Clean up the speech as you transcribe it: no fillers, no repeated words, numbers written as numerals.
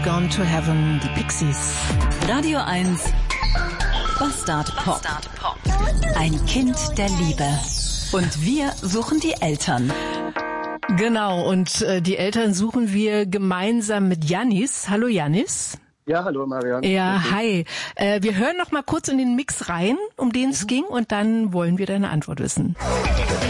Gone to Heaven, die Pixies. Radio 1, Bastard Pop. Ein Kind der Liebe. Und wir suchen die Eltern. Genau, und die Eltern suchen wir gemeinsam mit Yannis. Hallo Yannis. Ja, hallo Marianne. Ja, hi. Wir hören noch mal kurz in den Mix rein, um den es ging, und dann wollen wir deine Antwort wissen.